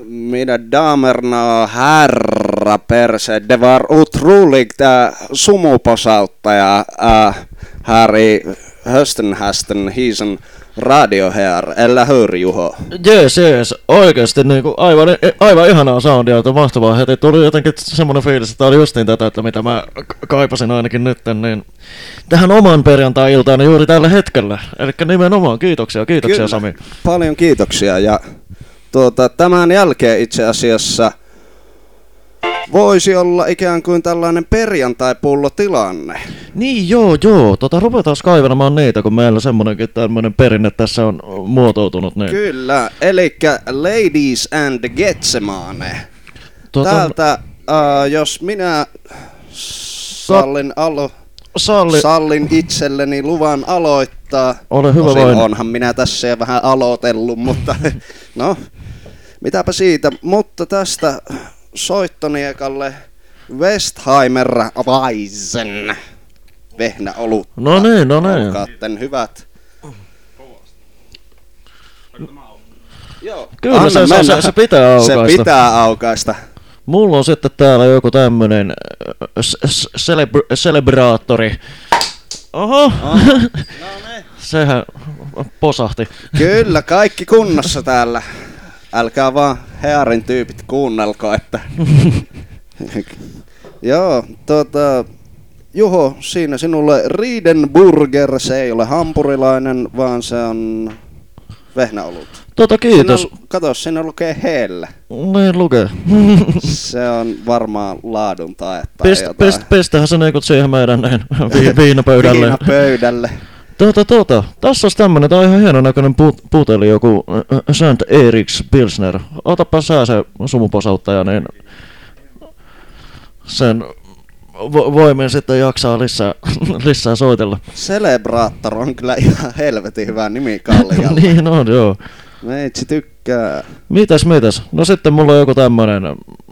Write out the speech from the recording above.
Mina damerna och herrar perse, det var otroligt sumuposauttaja här i höstenhästen hisen radio här, eller hur Juho? Jees, oikeesti niinku aivan ihanaa soundia, että mahtavaa heti. Tuli jotenkin semmonen fiilis, että tää oli justiin tätä, että mitä mä kaipasin ainakin nyt, niin tähän oman perjantai-iltaan juuri tällä hetkellä. Elikkä nimenomaan kiitoksia Kyllä, Sami. paljon kiitoksia ja tämän jälkeen itse asiassa voisi olla ikään kuin tällainen perjantai-pullotilanne. Niin joo, ruvetaan kaivelemaan niitä, kun meillä semmonenkin tämmönen perinne tässä on muotoutunut. Niin. Kyllä, elikkä Ladies and Getsemane. Täältä, jos minä sallin itselleni luvan aloittaa. Ole hyvä vain. Onhan minä tässä jo vähän aloitellut, mutta no, mitäpä siitä. Mutta tästä soittoniekalle Westheimer Weizen vehnäolut. No niin. Olkaatten hyvät. Joo, kyllä se pitää aukaista. Se pitää aukaista. Mulla on sitten täällä joku tämmönen celebraattori. Oho. No niin. Sehän posahti. Kyllä, kaikki kunnossa täällä. Älkää vaan Hearin tyypit kuunnelko, että... Joo, Juho, siinä sinulle Riedenburger, se ei ole hampurilainen, vaan se on vehnäolut. Kiitos. Kato, siinä lukee Hellä. Niin lukee. Se on varmaan laadun taetta. Pistähän se niinku siihen meidän viinapöydälle. Viinapöydälle. Tässä olisi tämmönen, tää on ihan hienon näköinen puteli, joku St. Eriks Pilsner. Otapa sä se sumuposauttaja, niin sen voimin sitten jaksaa lisää soitella. Celebraattor on kyllä ihan helvetin hyvä nimi Kallialle. Niin on, joo. Meitsi tykkää. Mitäs? No sitten mulla on joku tämmönen